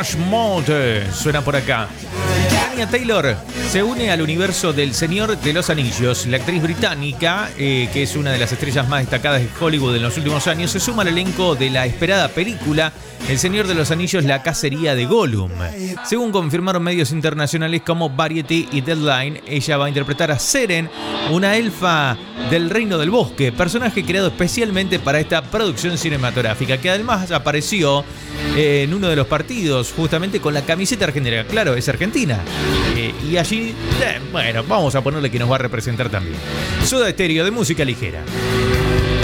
Depeche Mode suena por acá. Anya Taylor se une al universo del Señor de los Anillos. La actriz británica, que es una de las estrellas más destacadas de Hollywood en los últimos años, se suma al elenco de la esperada película El Señor de los Anillos, la cacería de Gollum. Según confirmaron medios internacionales como Variety y Deadline, ella va a interpretar a Seren, una elfa del Reino del Bosque, personaje creado especialmente para esta producción cinematográfica, que además apareció en uno de los partidos, justamente con la camiseta argentina. Claro, es argentina. Y allí, bueno, vamos a ponerle que nos va a representar también. Soda Stereo, de música ligera.